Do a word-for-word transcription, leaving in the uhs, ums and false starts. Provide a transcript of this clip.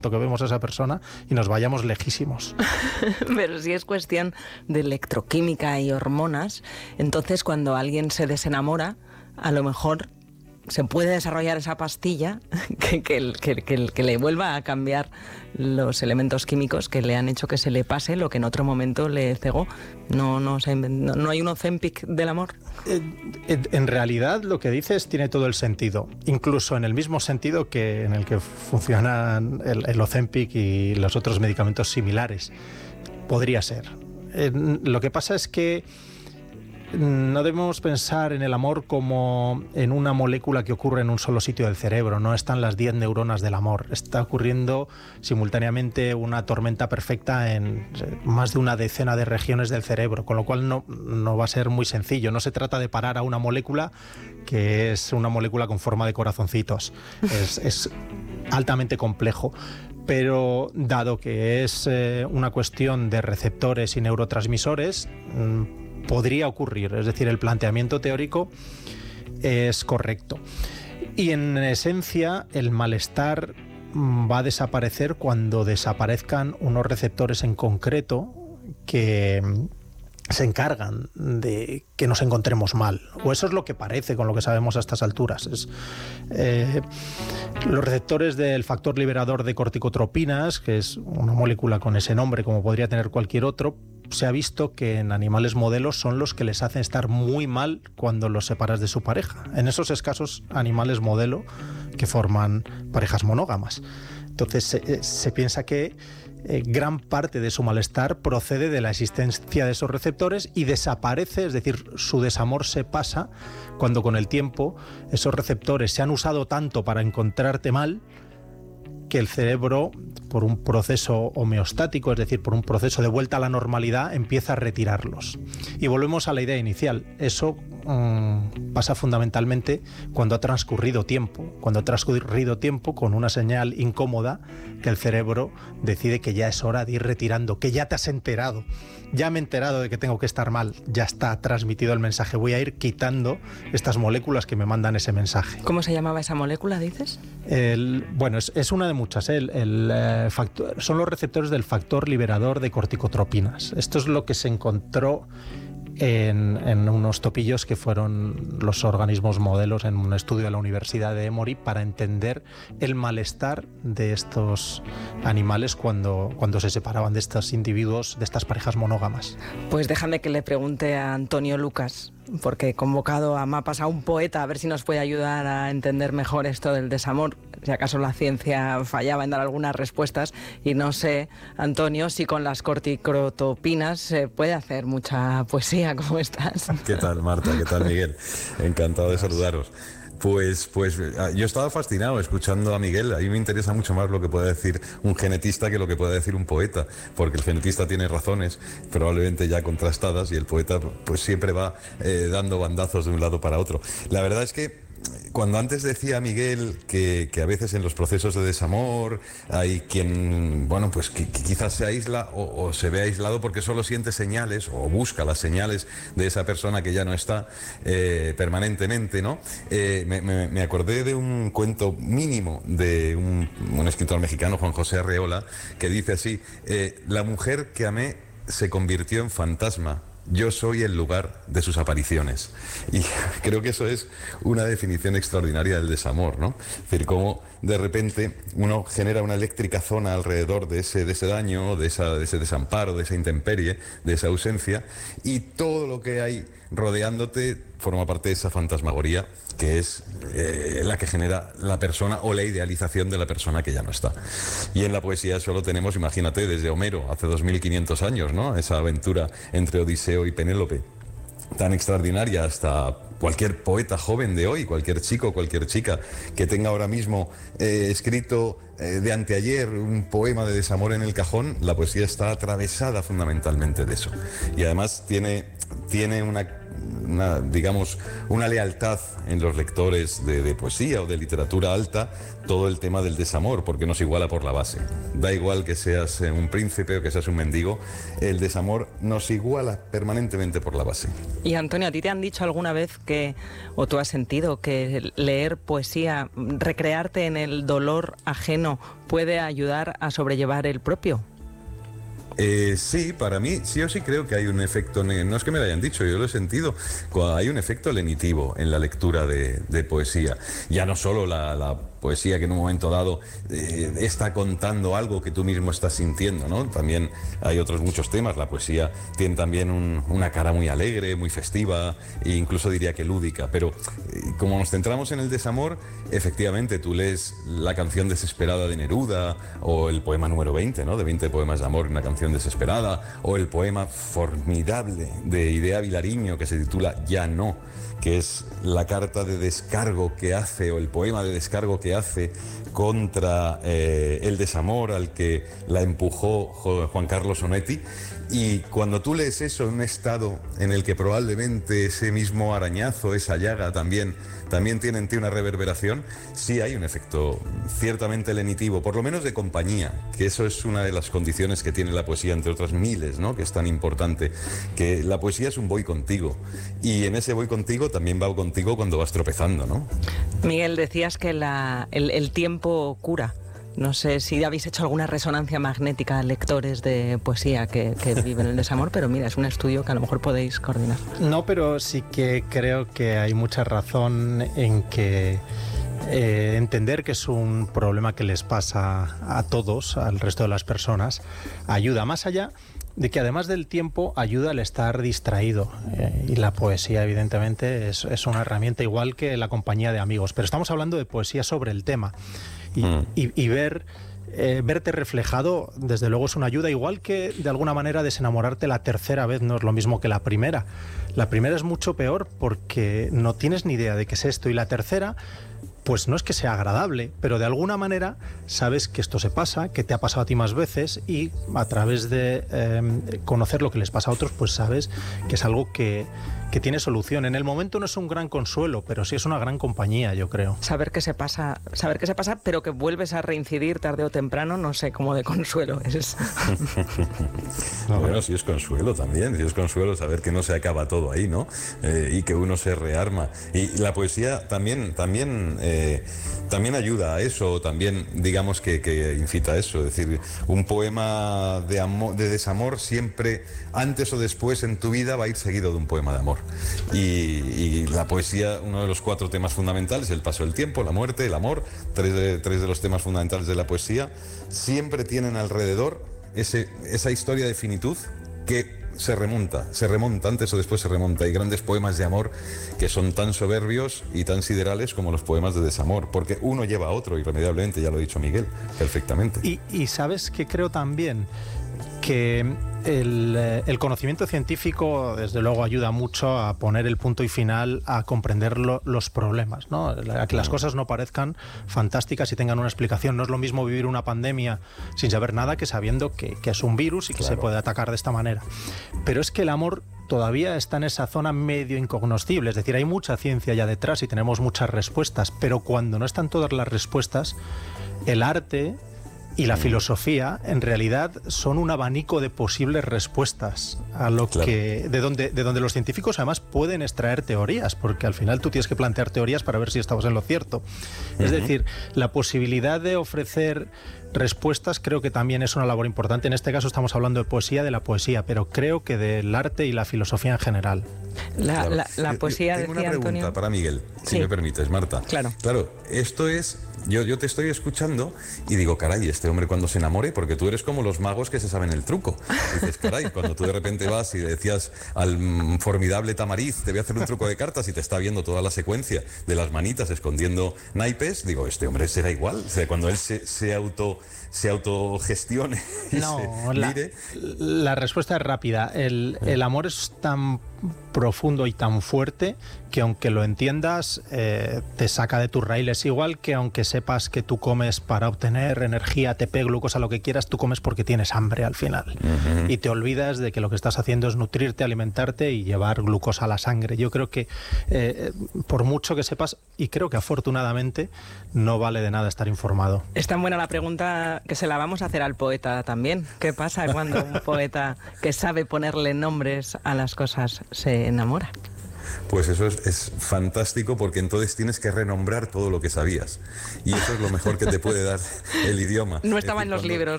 que vemos a esa persona y nos vayamos lejísimos. Pero si es cuestión de electroquímica y hormonas, entonces cuando alguien se desenamora, a lo mejor se puede desarrollar esa pastilla que, que, que, que, que le vuelva a cambiar los elementos químicos que le han hecho que se le pase lo que en otro momento le cegó. No, no, no, no hay un Ozempic del amor. En, en realidad lo que dices tiene todo el sentido, incluso en el mismo sentido que en el que funcionan el, el Ozempic y los otros medicamentos similares. Podría ser. Eh, lo que pasa es que no debemos pensar en el amor como en una molécula que ocurre en un solo sitio del cerebro. No están las diez neuronas del amor. Está ocurriendo simultáneamente una tormenta perfecta en más de una decena de regiones del cerebro, con lo cual no, no va a ser muy sencillo. No se trata de parar a una molécula que es una molécula con forma de corazoncitos. Es, es altamente complejo. Pero dado que es eh, una cuestión de receptores y neurotransmisores, mmm, podría ocurrir, es decir, el planteamiento teórico es correcto. Y en esencia, el malestar va a desaparecer cuando desaparezcan unos receptores en concreto que se encargan de que nos encontremos mal, o eso es lo que parece con lo que sabemos a estas alturas. Es, eh, los receptores del factor liberador de corticotropinas, que es una molécula con ese nombre como podría tener cualquier otro, se ha visto que en animales modelos son los que les hacen estar muy mal cuando los separas de su pareja, en esos escasos animales modelo que forman parejas monógamas. Entonces se, se piensa que eh, gran parte de su malestar procede de la existencia de esos receptores y desaparece, es decir, su desamor se pasa cuando con el tiempo esos receptores se han usado tanto para encontrarte mal que el cerebro, por un proceso homeostático, es decir, por un proceso de vuelta a la normalidad, empieza a retirarlos. Y volvemos a la idea inicial. Eso mmm, pasa fundamentalmente cuando ha transcurrido tiempo. Cuando ha transcurrido tiempo con una señal incómoda que el cerebro decide que ya es hora de ir retirando, que ya te has enterado. Ya me he enterado de que tengo que estar mal. Ya está transmitido el mensaje. Voy a ir quitando estas moléculas que me mandan ese mensaje. ¿Cómo se llamaba esa molécula, dices? El, bueno, es, es una de muchas. ¿eh? El, el, eh, factor, son los receptores del factor liberador de corticotropinas. Esto es lo que se encontró en, en unos topillos que fueron los organismos modelos en un estudio de la Universidad de Emory para entender el malestar de estos animales cuando, cuando se separaban de estos individuos, de estas parejas monógamas. Pues déjame que le pregunte a Antonio Lucas, porque he convocado a Mapas a un poeta a ver si nos puede ayudar a entender mejor esto del desamor, si acaso la ciencia fallaba en dar algunas respuestas. Y no sé, Antonio, si con las corticotropinas se puede hacer mucha poesía. ¿Cómo estás? ¿Qué tal, Marta? ¿Qué tal, Miguel? Encantado de saludaros. Pues, pues yo estaba fascinado escuchando a Miguel. A mí me interesa mucho más lo que pueda decir un genetista que lo que pueda decir un poeta, porque el genetista tiene razones probablemente ya contrastadas y el poeta pues siempre va eh, dando bandazos de un lado para otro. La verdad es que cuando antes decía Miguel que, que a veces en los procesos de desamor hay quien, bueno, pues que, que quizás se aísla o, o se ve aislado porque solo siente señales o busca las señales de esa persona que ya no está eh, permanentemente, ¿no? Eh, me, me, me acordé de un cuento mínimo de un, un escritor mexicano, Juan José Arreola, que dice así: eh, la mujer que amé se convirtió en fantasma. Yo soy el lugar de sus apariciones. Y creo que eso es una definición extraordinaria del desamor, ¿no? Es decir, cómo de repente uno genera una eléctrica zona alrededor de ese, de ese daño, de, esa, de ese desamparo, de esa intemperie, de esa ausencia, y todo lo que hay rodeándote forma parte de esa fantasmagoría que es eh, la que genera la persona o la idealización de la persona que ya no está. Y en la poesía solo tenemos, imagínate, desde Homero, hace dos mil quinientos años, ¿no? Esa aventura entre Odiseo y Penélope, tan extraordinaria, hasta cualquier poeta joven de hoy, cualquier chico, cualquier chica que tenga ahora mismo eh, escrito eh, de anteayer un poema de desamor en el cajón, la poesía está atravesada fundamentalmente de eso. Y además tiene, tiene una una, digamos, una lealtad en los lectores de, de poesía o de literatura alta, todo el tema del desamor, porque nos iguala por la base. Da igual que seas un príncipe o que seas un mendigo, el desamor nos iguala permanentemente por la base. Y Antonio, ¿a ti te han dicho alguna vez que, o tú has sentido que leer poesía, recrearte en el dolor ajeno, puede ayudar a sobrellevar el propio? Eh, sí, para mí, sí o sí creo que hay un efecto, no es que me lo hayan dicho, yo lo he sentido, hay un efecto lenitivo en la lectura de, de poesía. Ya no solo la, la poesía que en un momento dado eh, está contando algo que tú mismo estás sintiendo, ¿no? También hay otros muchos temas. La poesía tiene también un, una cara muy alegre, muy festiva e incluso diría que lúdica, pero eh, como nos centramos en el desamor, efectivamente tú lees la canción desesperada de Neruda o el poema número veinte, ¿no? De veinte poemas de amor, una canción desesperada, o el poema formidable de Idea Vilariño que se titula Ya no, que es la carta de descargo que hace, o el poema de descargo que hace contra eh, el desamor al que la empujó Juan Carlos Onetti. Y cuando tú lees eso en un estado en el que probablemente ese mismo arañazo, esa llaga también, también tiene en ti una reverberación, sí hay un efecto ciertamente lenitivo, por lo menos de compañía, que eso es una de las condiciones que tiene la poesía, entre otras miles, ¿no? Que es tan importante, que la poesía es un voy contigo, y en ese voy contigo también va contigo cuando vas tropezando, ¿no? Miguel, decías que la, el, el tiempo cura. No sé si habéis hecho alguna resonancia magnética a lectores de poesía que, que viven el desamor, pero mira, es un estudio que a lo mejor podéis coordinar. No, pero sí que creo que hay mucha razón en que eh, entender que es un problema que les pasa a todos, al resto de las personas, ayuda más allá de que además del tiempo ayuda al estar distraído, eh, y la poesía evidentemente es, es una herramienta igual que la compañía de amigos, pero estamos hablando de poesía sobre el tema y, mm. y, y ver eh, verte reflejado desde luego es una ayuda, igual que de alguna manera desenamorarte la tercera vez no es lo mismo que la primera. La primera es mucho peor porque no tienes ni idea de qué es esto, y la tercera pues no es que sea agradable, pero de alguna manera sabes que esto se pasa, que te ha pasado a ti más veces, y a través de eh, conocer lo que les pasa a otros, pues sabes que es algo que, que tiene solución. En el momento no es un gran consuelo, pero sí es una gran compañía, yo creo. Saber que se pasa, saber que se pasa, pero que vuelves a reincidir tarde o temprano, no sé, como de consuelo es. No, bueno, sí es consuelo también, sí es consuelo saber que no se acaba todo ahí, ¿no? Eh, y que uno se rearma. Y la poesía también, también eh, Eh, también ayuda a eso, también digamos que, que incita a eso, es decir, un poema de, amor, de desamor siempre, antes o después en tu vida, va a ir seguido de un poema de amor. Y, y la poesía, uno de los cuatro temas fundamentales, el paso del tiempo, la muerte, el amor, tres de, tres de los temas fundamentales de la poesía, siempre tienen alrededor ese, esa historia de finitud que se remonta, se remonta, antes o después se remonta. Hay grandes poemas de amor que son tan soberbios y tan siderales como los poemas de desamor, porque uno lleva a otro irremediablemente, ya lo ha dicho Miguel, perfectamente. Y, y sabes que creo también que el, el conocimiento científico desde luego ayuda mucho a poner el punto y final a comprender lo, los problemas, ¿no? A que las cosas no parezcan fantásticas y tengan una explicación. No es lo mismo vivir una pandemia sin saber nada que sabiendo que, que es un virus y que claro, se puede atacar de esta manera. Pero es que el amor todavía está en esa zona medio incognoscible, es decir, hay mucha ciencia ya detrás y tenemos muchas respuestas, pero cuando no están todas las respuestas, el arte y la filosofía en realidad son un abanico de posibles respuestas a lo claro. que de donde de donde los científicos además pueden extraer teorías, porque al final tú tienes que plantear teorías para ver si estamos en lo cierto. Uh-huh. Es decir, la posibilidad de ofrecer respuestas creo que también es una labor importante. En este caso estamos hablando de poesía, de la poesía, pero creo que del arte y la filosofía en general. La, claro. la, la poesía, Tengo una pregunta Antonio. para Miguel, si sí. me permites, Marta. Claro. Claro, esto es... Yo, yo te estoy escuchando y digo, caray, este hombre cuando se enamore, porque tú eres como los magos que se saben el truco. Y dices, caray, cuando tú de repente vas y decías al formidable Tamariz, te voy a hacer un truco de cartas y te está viendo toda la secuencia de las manitas escondiendo naipes, digo, este hombre será igual. O sea, cuando él se, se auto... se autogestione y no, se la, mire. La respuesta es rápida. El, el amor es tan profundo y tan fuerte que aunque lo entiendas, eh, te saca de tus raíles, igual que aunque sepas que tú comes para obtener energía, A T P, glucosa, lo que quieras, tú comes porque tienes hambre al final. Uh-huh. Y te olvidas de que lo que estás haciendo es nutrirte, alimentarte y llevar glucosa a la sangre. Yo creo que eh, por mucho que sepas, y creo que afortunadamente no vale de nada estar informado. Es tan buena la pregunta que se la vamos a hacer al poeta también. ¿Qué pasa cuando un poeta que sabe ponerle nombres a las cosas se enamora? Pues eso es, es fantástico, porque entonces tienes que renombrar todo lo que sabías. Y eso es lo mejor que te puede dar el idioma. No estaba es decir, en los cuando, libros,